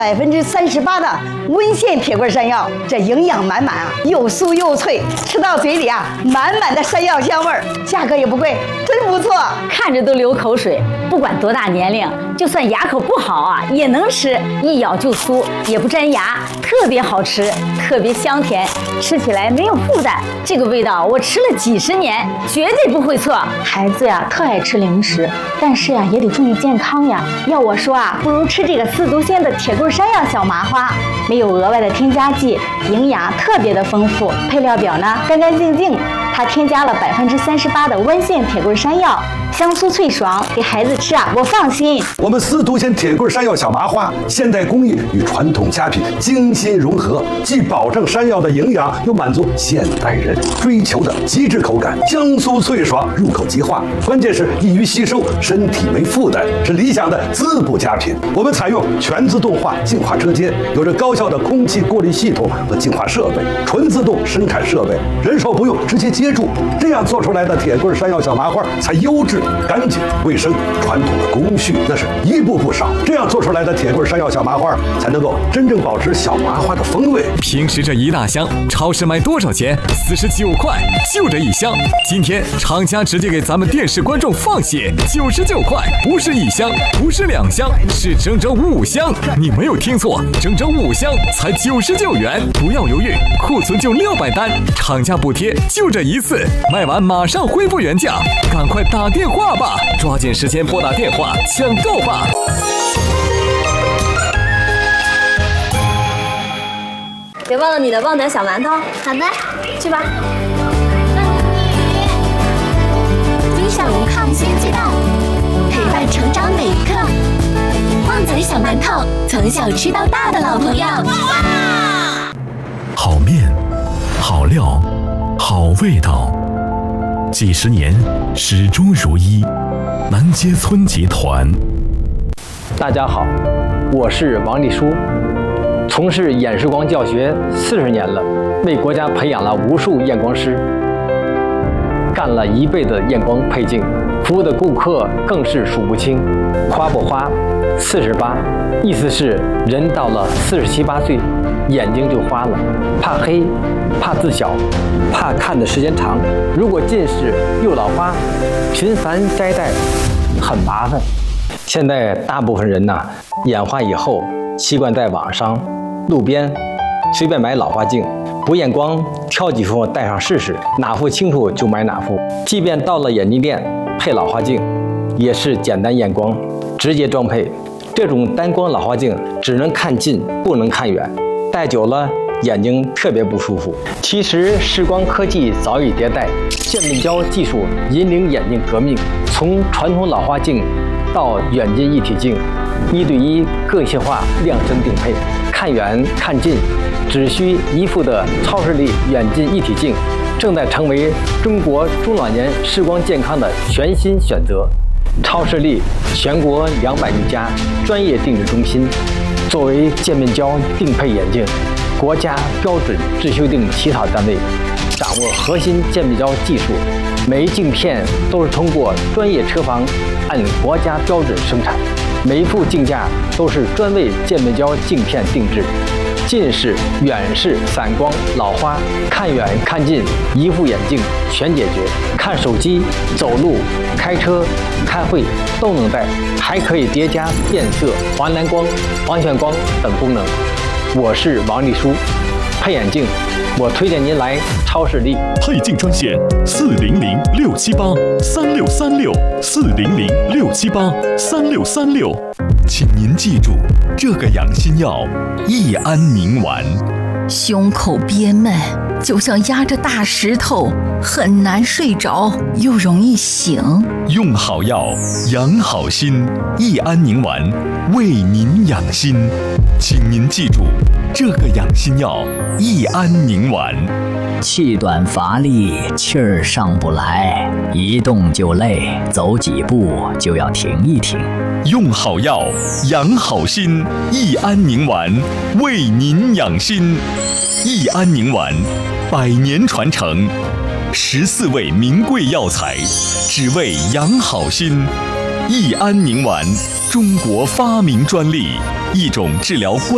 38%的温县铁棍山药，这营养满满啊，又酥又脆，吃到嘴里啊，满满的山药香味儿，价格也不贵，真不错， 看着都流口水。不管多大年龄，就算牙口不好啊，也能吃，一咬就酥，也不粘牙，特别好吃，特别香甜，吃起来没有负担。这个味道我吃了几10年，绝对不会错。孩子呀，特爱吃零食，但是呀，也得注意健康呀。要我说啊，不如吃这个4毒鲜的铁棍山药小麻花，没有额外的添加剂，营养特别的丰富。配料表呢干干净净，它添加了38%的温县铁棍山药，香酥脆爽，给孩子吃啊，我放心。 我们4毒鲜铁棍山药小麻花，现代工艺与传统佳品精心融合，既保证山药的营养，又满足现代人追求的极致口感，香酥脆爽，入口即化。关键是易于吸收，身体没负担，是理想的滋补佳品。我们采用全自动化净化车间，有着高效的空气过滤系统和净化设备，纯自动生产设备，人手不用，直接接住。这样做出来的铁棍山药小麻花才优质、干净、卫生。传统的工序那是一步不少，这样做出来的铁棍山药小麻花才能够真正保持小麻花的风味。 平时这一大箱，超市卖多少钱？49块，就这一箱。今天厂家直接给咱们电视观众放血，99块，不是1箱，不是2箱，是整整5箱。你没有听错，整整5箱才99元。不要犹豫，库存就600单，厂家补贴就这一次，卖完马上恢复原价，赶快打电话吧，抓紧时间拨打电话抢购吧。 别忘了你的旺仔小馒头。 好的， 去吧。 分享抗菌鸡蛋，陪伴成长每一刻。旺仔小馒头，从小吃到大的老朋友。 好面，好料，好味道，几10年始终如一。南街村集团。 大家好，我是王立书，从事演示光教学40年了，为国家培养了无数验光师，干了1辈子的验光配镜，服务的顾客更是数不清。花不花，48，意思是人到了47、8岁，眼睛就花了，怕黑，怕字小，怕看的时间长。如果近视又老花，频繁摘戴很麻烦。现在大部分人呐，眼花以后习惯在网上、路边随便买老花镜，不验光，挑几副戴上试试，哪副清楚就买哪副。即便到了眼镜店配老花镜，也是简单验光，直接装配。这种单光老花镜只能看近，不能看远，戴久了眼睛特别不舒服。其实视光科技早已迭代，渐变焦技术引领眼镜革命，从传统老花镜到远近一体镜，1对1个性化量身定配，看远看近只需1副的超视力远近一体镜，正在成为中国中老年视光健康的全新选择。超视力全国200余家专业定制中心，作为渐变焦定配眼镜国家标准制修订起草单位，掌握核心渐变焦技术，每一镜片都是通过专业车房按国家标准生产，每一副镜架都是专为渐变焦镜片定制。近视、远视、散光、老花，看远看近1副眼镜全解决。看手机、走路、开车、开会都能戴，还可以叠加变色、黄蓝光、防眩光等功能。我是王立书，配眼镜，我推荐您来超视力。 配镜专线400-678-3636，400-678-3636。请您记住，这个养心药益安宁丸。 胸口憋闷，就像压着大石头，很难睡着，又容易醒。 用好药，养好心，益安宁丸为您养心。请您记住，这个养心药益安宁丸。 气短乏力，气儿上不来，一动就累，走几步就要停一停。 用好药，养好心，益安宁丸为您养心。益安宁丸100年传承，14味名贵药材，只为养好心。益安宁丸，中国发明专利，一种治疗关